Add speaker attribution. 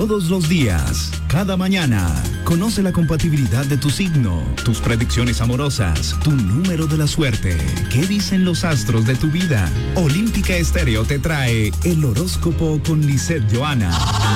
Speaker 1: todos los días, cada mañana. Conoce la compatibilidad de tu signo, tus predicciones amorosas, tu número de la suerte. ¿Qué dicen los astros de tu vida? Olímpica Estéreo te trae el horóscopo con Lisette Joana.